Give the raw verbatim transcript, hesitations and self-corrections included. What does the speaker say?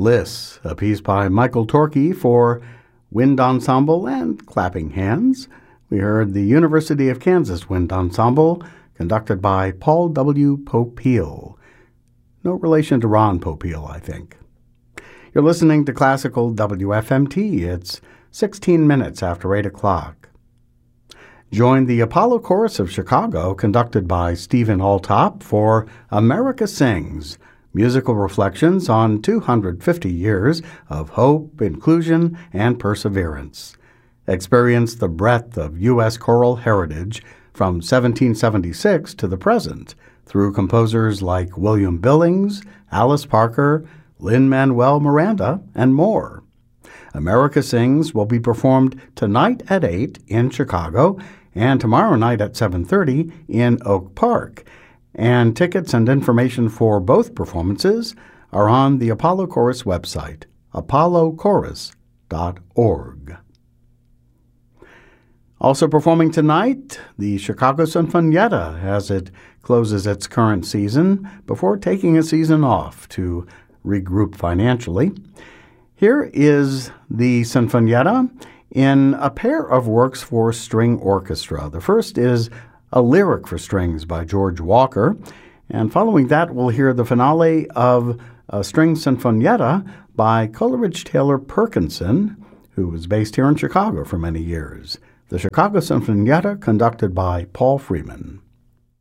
Bliss, a piece by Michael Torkey for Wind Ensemble and Clapping Hands. We heard the University of Kansas Wind Ensemble, conducted by Paul W. Popeil. No relation to Ron Popeil, I think. You're listening to Classical W F M T. It's sixteen minutes after eight o'clock. Join the Apollo Chorus of Chicago, conducted by Stephen Altop, for America Sings, musical reflections on two hundred fifty years of hope, inclusion, and perseverance. Experience the breadth of U S choral heritage from seventeen seventy-six to the present through composers like William Billings, Alice Parker, Lin-Manuel Miranda, and more. America Sings will be performed tonight at eight in Chicago and tomorrow night at seven thirty in Oak Park. And tickets and information for both performances are on the Apollo Chorus website, apollo chorus dot org. Also performing tonight, the Chicago Sinfonietta as it closes its current season before taking a season off to regroup financially. Here is the Sinfonietta in a pair of works for string orchestra. The first is a lyric for strings by George Walker, and following that we'll hear the finale of a string sinfonietta by Coleridge Taylor Perkinson, who was based here in Chicago for many years. The Chicago Sinfonietta, conducted by Paul Freeman.